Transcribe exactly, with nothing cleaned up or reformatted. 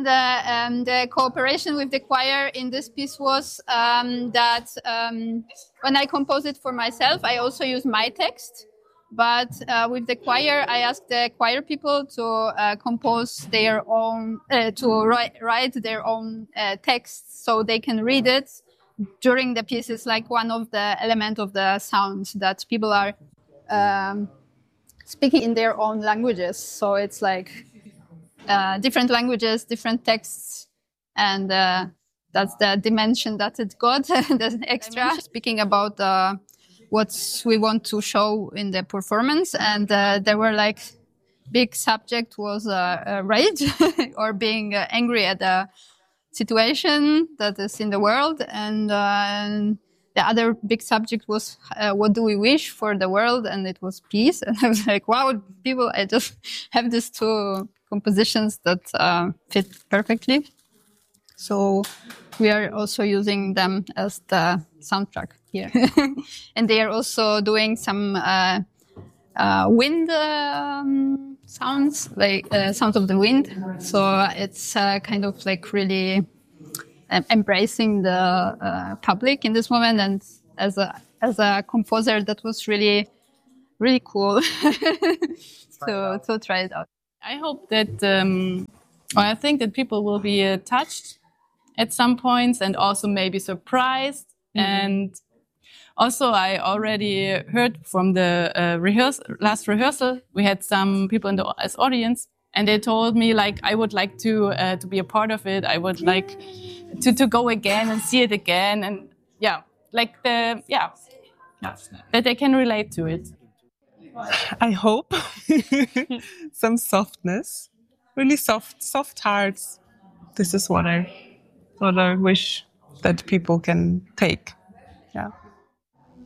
the, um, the cooperation with the choir in this piece was um, that um, when I compose it for myself, I also use my text. But uh, with the choir, I asked the choir people to uh, compose their own, uh, to write, write their own uh, texts so they can read it during the piece. It's like one of the elements of the sound that people are um, speaking in their own languages. So it's like uh, different languages, different texts, and uh, that's the dimension that it got, the extra. Speaking about uh, what we want to show in the performance, and uh, there were like big subject was uh, uh, rage or being uh, angry at the situation that is in the world, and, uh, and the other big subject was uh, what do we wish for the world, and it was peace. And I was like, wow, people, I just have these two compositions that uh, fit perfectly. So we are also using them as the soundtrack here. And they are also doing some uh, uh, wind um, sounds, like uh, sounds of the wind. So it's uh, kind of like really um, embracing the uh, public in this moment. And as a as a composer, that was really, really cool to, to try it out. I hope that, um, or I think that people will be uh, touched at some points and also maybe surprised. Mm-hmm. And also I already heard from the uh, rehearsal, last rehearsal, we had some people in the as audience, and they told me like, I would like to uh, to be a part of it. I would like to, to go again and see it again. And yeah, like the, yeah, that they can relate to it. I hope some softness, really soft, soft hearts. This is what I, what I wish that people can take. Yeah.